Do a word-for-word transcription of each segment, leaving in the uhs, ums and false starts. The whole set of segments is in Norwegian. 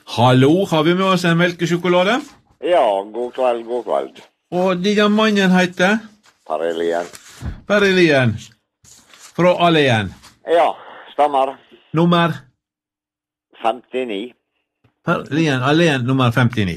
Hallo, har vi med oss en melkesjokolade? Ja, god kveld, god kveld. Og denne mannen heter? Parilien. Parilien. Fra Alien. Ja, stemmer. Nummer? femtini. Parilien, Alien nummer femtini.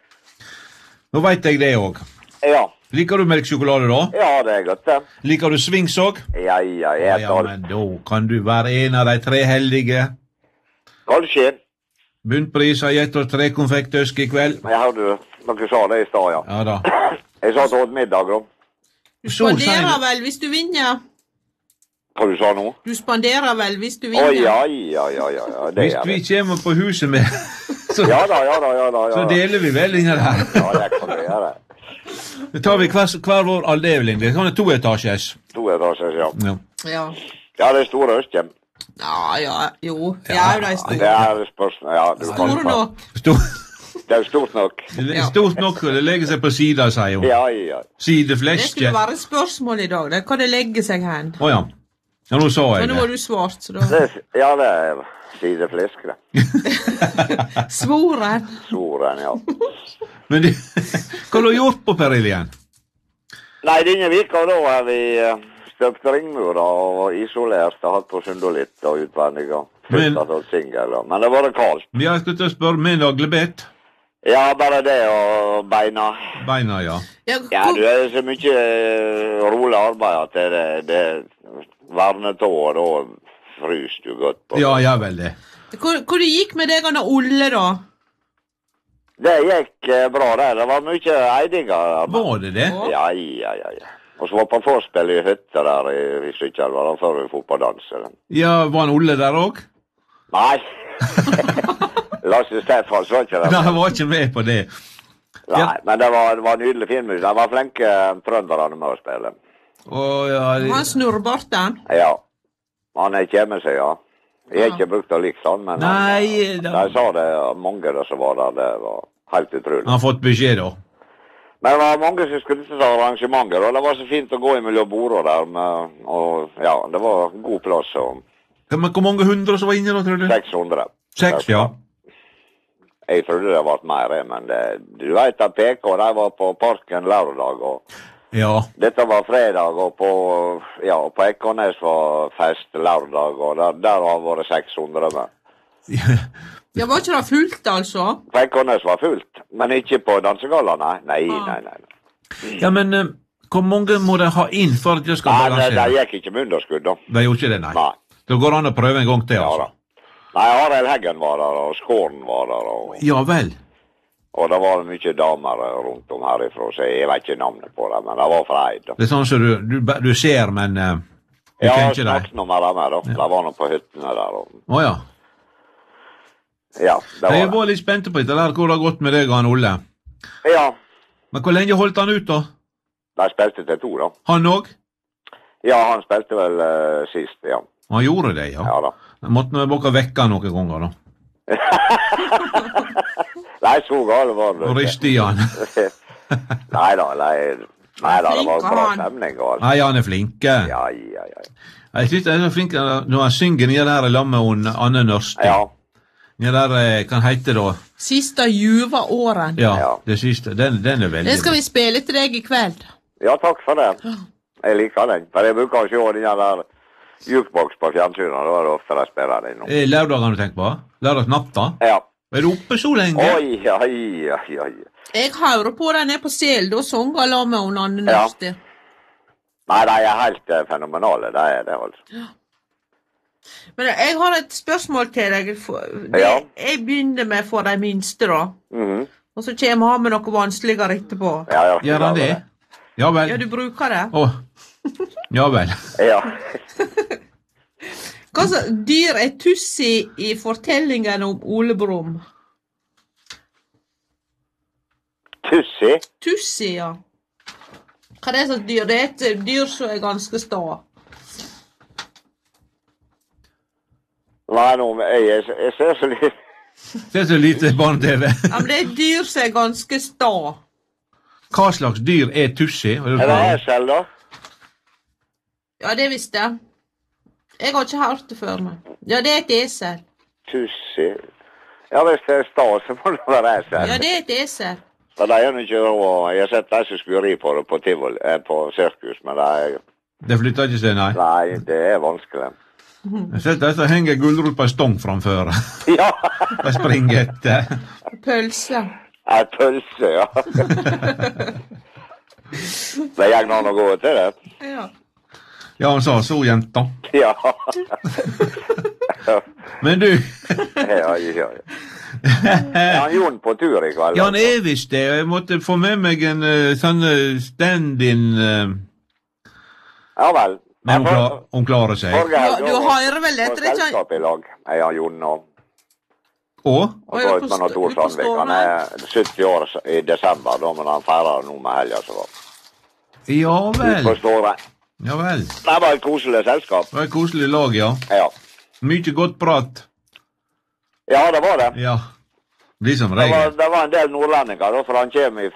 Nå vet jeg det også. Ja. Liker du melkesjokolade da? Ja, det er godt det. Liker du Swings også? Ja, ja, jeg Ja, er ja, tolv. men da kan du være en av de tre heldige. Kanskje. Bunnpris har gitt oss tre konfektøsk i kveld. Men jeg hørte dere sa det i stad, ja. Ja da. Jeg sa til åt middag, da. Du spanderer vel hvis du vinner? Hva du sa nå? Du spanderer vel hvis du Å, vinner? ja, ja, ja, ja, ja, det Hvis er vi det. kommer på huset med, så, Ja da, ja da, ja da, ja. så deler vi vel denne her. Ja, det kan vi gjøre. Da tar vi hver, hver vår avdeling. Det kan være to etasjes. To etasjer, ja. Ja. Ja. Ja, det er store østjem. Ja, ja, jo. Ja, Ja, de er Det store. er spørsmål, ja. Du kan Store ta. nok. Stor, Det er stort nok. det er stort nok, og det legger seg på sida, sier hun. Ja, ja. Det Sidefleske. skulle være et spørsmål i dag. Det kan det legge seg hen. Å ja. Ja, nå sa jeg Men nå har det. du svart, så da... Det er, ja, det er sideflesk, det. Svoren. Soren, ja. Men det, hva har du gjort på Perilien? Nei, denne vika da har vi eh, støpt ringmurer og isolert og hatt på sundolitt og utvendig og Men- flyttet og singel. og- Men det var det kaldt. Vi har skulle til å spørre med naglebett. Ja, bare det og beina. Beina, ja. Ja, Ja, hvor, du er så mye eh, rolig arbeid at det, det, det varnetå, og da fryser du godt på. Ja, ja vel det. hvor, hvor det gikk med deg og Olle, da? Det gikk eh, bra der. Det var mye eidinger. Var det det? Ja, ja, ja, ja. Og så var på forspill i hytta der i, i Sykkjelva, da før vi får på dans. eller? Ja, var han Olle der òg? Nei. Lasse Stefans var ikke Nei, der. han var ikke med på det. Nei, Ja. men det var, det var nydelig filmmusikk. De var flinke eh, trønderne med å spille. Å, ja, Han det- snurrbarten? Ja. Han er kjemme seg, ja. Jeg har ikke brukt å like sånn, men Nei, han, det- de sa det, mange der som var der, det var helt utrolig. han har fått beskjed, da. Men det var mange som skulle til arrangementer, og det var så fint å gå imellom bordene der, med, og ja, det var god plass, og Ja, Men hvor mange hundre som var inne da, tror du? seks hundre. Seks, ja. Jeg trodde det var mer, men det, du vet at P K, de var på parken lørdag, og Ja. dette var fredag, og på, ja, på Ekornes var fest lørdag, og der, der har vært seks hundre med. Ja, var ikke det fullt, altså? På Ekornes var fullt, men ikke på dansegalla, nei. Nei, Ah. nei, nei. nei. Ja, men eh, hvor mange må de ha inn for at det skal Nei, det, det balansere? gikk ikke med underskudd, da. De gjorde ikke det, nei. Nei. Det går an å prøve en gang til, Ja da. altså. Nei, Arild Heggen var der, og Skåren var der, og, Ja vel. og det var mye damer rundt om herifra, så jeg vet ikke navnet på dem, men det var fra Eid. da. Det er sånn som du, du, du ser, men uh, du Ja, kjenner ikke dem. snakket noe med dem her, da. De var nå på hyttene der, og Å ja. ja, det Jeg var var litt spent på dette der, hvor det har gått med deg og han Olle. det. Ja, Men hvor lenge holdt han ut, da? de spilte til to, da. Han òg? Ja, han spilte vel eh, sist, ja. Han gjorde det, ja. Ja da. Jeg måtte nå bare vekke han noen ganger, da. Nei, så galt var det Og ikke. riste i han. Nei da, nei, nei da, det var Flink, bra han. stemning og alt. Nei, han er flink. eh. Ja, ja, ja. Jeg synes han er flink eh, når han synger nede der i lag med hun Anne Nørste. Ja, Nede der, eh, hva han heter da? Siste ljuva åren. Ja, Ja. det siste. Den, den er veldig Den skal vi spille til deg i kveld. ja, takk for det. Jeg liker den. For jeg bruker å se den der jukebox på fjernsynet, da er det ofte de spiller den nå. Eh, Lørdagen du tenker på? Lørdagsnatta? Ja. Er du oppe så lenge? Oi, oi, oi, oi. Jeg hører på deg nede på Sel, da sanger la med hun Anne Ja. Nørste. Nei, de er helt eh, fenomenale, det er det, altså. Men jeg har et spørsmål til deg. For- Det, Ja. Jeg begynner med for de minste, da. Mhm. Og så kommer han med noe vanskeligere etterpå. Ja, ja, Gjør han det? Ja vel. Ja, du bruker det. Å. Ja vel. Ja. Hva slags dyr er Tussi i fortellingen om Ole Brumm? Tussi? Tussi, ja. Hva er det slags dyr? Det er et dyr som er ganske sta. Nei, nå, jeg, jeg, jeg ser så litt... Det er så lite barne-T V. Ja, men det er et dyr som er ganske sta. Hva slags dyr er tussi? Er det esel, da? Ja, det visste jeg. Jeg har ikke hørt det før, men. Ja, det er et esel. Tussi. Ja, hvis det er stas, så må det være esel. Ja, det er et esel. Så det er jo ikke råd. Jeg har sett de som skulle ri på det på Tivoli, eh, på sirkus, men det er, Det flytter ikke seg, nei. nei, det er vanskelig. Jeg har sett de som henger gulrot på en stong framfør. Ja, De springer etter. Pølse. en pølse, ja. Det gikk noen å gå til det. Ja. Ja, han sa så, jenta. Ja. Men du, Ja, ja, ja. Er han Jon på tur i kveld? Jan er visst det. Jeg måtte få med meg en uh, sånn uh, stand-in uh, Ja vel. Men hun, klar, hun klarer seg. Ja, du hører vel etter, ikke? Selskap i lag, er han Jon og... Og? Og så ut med noen Tor Sandvik. Han er sytti år i desember, da, men han feirer nå med helga så var. Ja vel. Forstår jeg. Ja vel. Det var et koselig selskap. Det var et koselig lag, ja. Ja. Mye godt prat. Ja, det var det. Ja. Blir som Det var, regel. det var en del nordlendinger, da, for han kommer